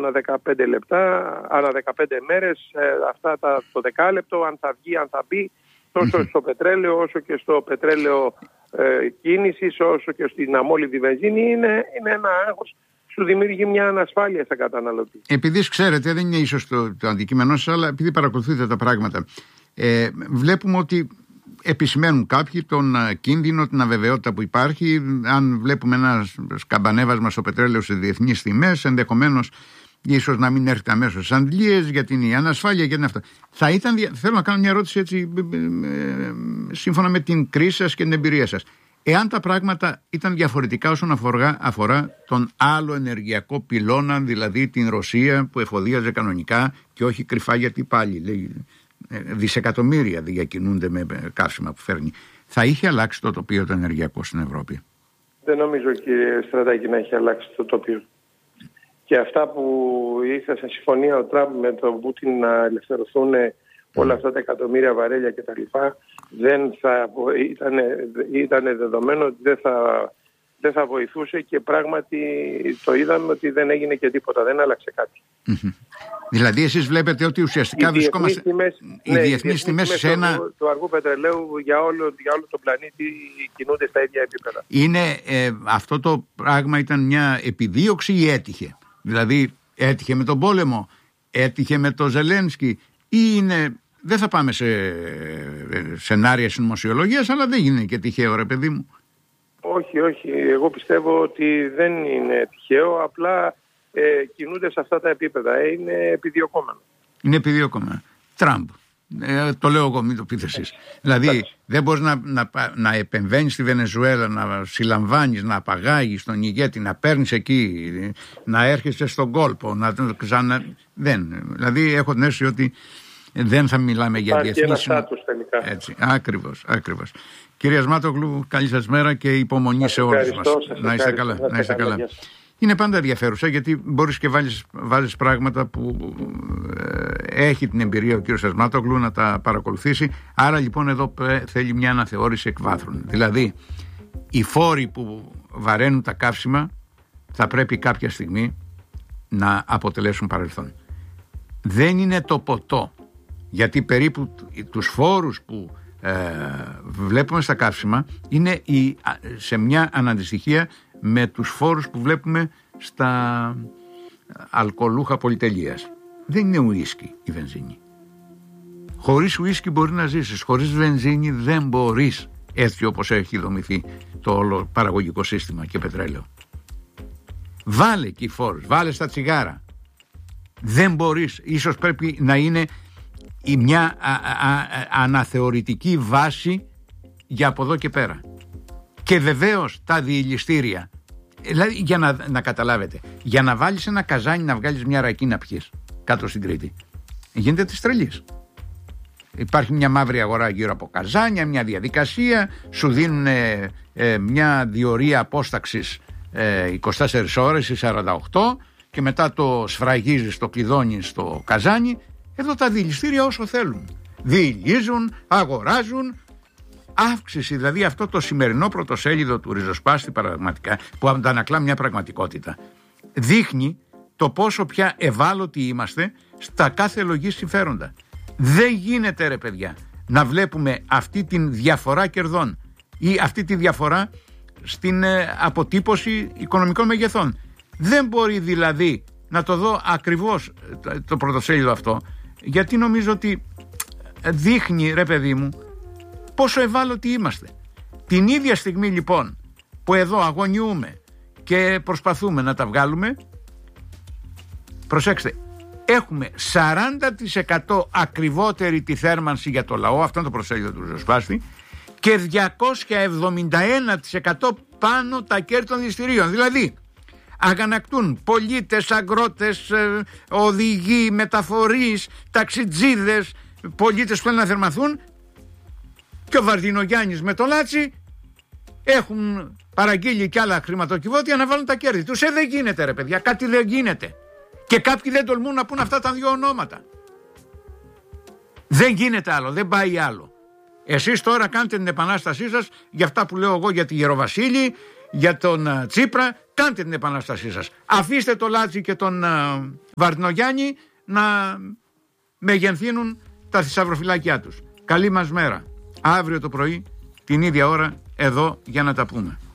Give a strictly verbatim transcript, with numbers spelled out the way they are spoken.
ανά δεκαπέντε λεπτά, ανά δεκαπέντε μέρες, ε, αυτά τα, το δεκάλεπτο, αν θα βγει, αν θα μπει, τόσο στο πετρέλαιο όσο και στο πετρέλαιο ε, κίνησης, όσο και στην αμόλυβδη βενζίνη, είναι, είναι ένα άγχος. Σου δημιουργεί μια ανασφάλεια στα καταναλωτή. Επειδή ξέρετε, δεν είναι ίσως το, το αντικείμενό σας, αλλά επειδή παρακολουθείτε τα πράγματα, ε, βλέπουμε ότι επισημαίνουν κάποιοι τον κίνδυνο, την αβεβαιότητα που υπάρχει. Αν βλέπουμε ένα σκαμπανέβασμα στο πετρέλαιο σε διεθνείς τιμές, ενδεχομένως ίσως να μην έρχεται αμέσως στις αντλίες, γιατί είναι η ανασφάλεια και είναι αυτό. Θα ήταν, θέλω να κάνω μια ερώτηση έτσι, σύμφωνα με την κρίση σας και την εμπειρία σας. Εάν τα πράγματα ήταν διαφορετικά όσον αφορά, αφορά τον άλλο ενεργειακό πυλώνα, δηλαδή την Ρωσία που εφοδίαζε κανονικά και όχι κρυφά, γιατί πάλι λέει, δισεκατομμύρια διακινούνται με καύσιμα που φέρνει, θα είχε αλλάξει το τοπίο το ενεργειακό στην Ευρώπη? Δεν νομίζω, κύριε Στρατάκη, να έχει αλλάξει το τοπίο. Και αυτά που ήρθε σε συμφωνία ο Τραμπ με τον Πούτιν να ελευθερωθούν όλα αυτά τα εκατομμύρια βαρέλια κτλ. Δεν θα ήταν, ήταν δεδομένο ότι δεν θα, δεν θα βοηθούσε, και πράγματι το είδαμε ότι δεν έγινε και τίποτα, δεν άλλαξε κάτι. Mm-hmm. Δηλαδή εσείς βλέπετε ότι ουσιαστικά οι βρισκόμαστε... Τιμές, οι ναι, διεθνείς τιμές σε ένα... του, του αργού πετρελαίου για όλο, για όλο τον πλανήτη κινούνται στα ίδια επίπεδα. Είναι, ε, αυτό το πράγμα ήταν μια επιδίωξη ή έτυχε? Δηλαδή έτυχε με τον πόλεμο, έτυχε με το Ζελένσκι, ή είναι... Δεν θα πάμε σε σενάρια συνωμοσιολογίας, αλλά δεν είναι και τυχαίο, ρε παιδί μου. Όχι, όχι. Εγώ πιστεύω ότι δεν είναι τυχαίο, απλά ε, κινούνται σε αυτά τα επίπεδα. Ε, είναι επιδιωκόμενο. Είναι επιδιωκόμενο. Τραμπ. Ε, το λέω εγώ, μην το πείτε εσείς. Δηλαδή, εντάξει, δεν μπορείς να, να, να επεμβαίνεις στη Βενεζουέλα, να συλλαμβάνεις, να απαγάγεις τον ηγέτη, να παίρνεις εκεί, να έρχεσαι στον κόλπο, να ξανα... Δεν. Δηλαδή, έχω την αίσθηση ότι δεν θα μιλάμε για διεθνείς. Έτσι, ακριβώς, ακριβώς. Κύριε Ασμάτογλου, καλή σας μέρα και υπομονή σε όλους μας. Να είστε καλά. Να είστε καλά. Είναι πάντα ενδιαφέρουσα, γιατί μπορείς και βάλεις, βάλεις πράγματα που ε, έχει την εμπειρία ο κύριος Ασμάτογλου να τα παρακολουθήσει. Άρα λοιπόν εδώ θέλει μια αναθεώρηση εκ βάθρων. Δηλαδή, οι φόροι που βαραίνουν τα καύσιμα θα πρέπει κάποια στιγμή να αποτελέσουν παρελθόν. Δεν είναι το ποτό. Γιατί περίπου τους φόρους που ε, βλέπουμε στα καύσιμα είναι η, σε μια αναντιστοιχεία με τους φόρους που βλέπουμε στα αλκοολούχα πολυτελείας. Δεν είναι ουίσκι η βενζίνη. Χωρίς ουίσκι μπορεί να ζήσεις, χωρίς βενζίνη δεν μπορείς, έτσι όπως έχει δομηθεί το όλο παραγωγικό σύστημα και πετρέλαιο. Βάλε εκεί φόρους, βάλε στα τσιγάρα. Δεν μπορείς, ίσως πρέπει να είναι η μια α, α, α, αναθεωρητική βάση για από εδώ και πέρα. Και βεβαίως τα διηλιστήρια. Δηλαδή, για να, να καταλάβετε, για να βάλεις ένα καζάνι να βγάλεις μια ρακή να πιείς κάτω στην Κρήτη, γίνεται της τρελής. Υπάρχει μια μαύρη αγορά γύρω από καζάνια, μια διαδικασία, σου δίνουν ε, ε, μια διορία απόσταξης ε, είκοσι τέσσερις ώρες ή σαράντα οκτώ, και μετά το σφραγίζεις, το κλειδώνεις στο καζάνι. Εδώ τα διηλιστήρια όσο θέλουν. Διηλίζουν, αγοράζουν. Αύξηση, δηλαδή αυτό το σημερινό πρωτοσέλιδο του Ριζοσπάστη πραγματικά, που αντανακλά μια πραγματικότητα, δείχνει το πόσο πια ευάλωτοι είμαστε στα κάθε λογής συμφέροντα. Δεν γίνεται, ρε παιδιά, να βλέπουμε αυτή τη διαφορά κερδών ή αυτή τη διαφορά στην ε, αποτύπωση οικονομικών μεγεθών. Δεν μπορεί δηλαδή να το δω ακριβώς το πρωτοσέλιδο αυτό, γιατί νομίζω ότι δείχνει, ρε παιδί μου, πόσο ευάλωτοι είμαστε. Την ίδια στιγμή λοιπόν που εδώ αγωνιούμε και προσπαθούμε να τα βγάλουμε, προσέξτε, έχουμε σαράντα τοις εκατό ακριβότερη τη θέρμανση για το λαό, αυτό είναι το προσέλιδο του Ριζοσπάστη, και διακόσια εβδομήντα ένα τοις εκατό πάνω τα κέρδη των εισιτηρίων. Δηλαδή αγανακτούν πολίτες, αγρότες, οδηγοί, μεταφορείς, ταξιτζίδες, πολίτες που θέλουν να θερμαθούν, και ο Βαρδινογιάννης με το Λάτσι έχουν παραγγείλει κι άλλα χρηματοκιβώτια να βάλουν τα κέρδη τους. Ε, δεν γίνεται, ρε παιδιά, κάτι δεν γίνεται. Και κάποιοι δεν τολμούν να πούν αυτά τα δύο ονόματα. Δεν γίνεται άλλο, δεν πάει άλλο. Εσείς τώρα κάνετε την επανάστασή σας για αυτά που λέω εγώ για τη Γεροβασίλη, για τον uh, Τσίπρα, κάντε την επανάστασή σας. Αφήστε το Λάτσι και τον uh, Βαρδινογιάννη να μεγενθύνουν τα θησαυροφυλάκια τους. Καλή μας μέρα. Αύριο το πρωί, την ίδια ώρα, εδώ για να τα πούμε.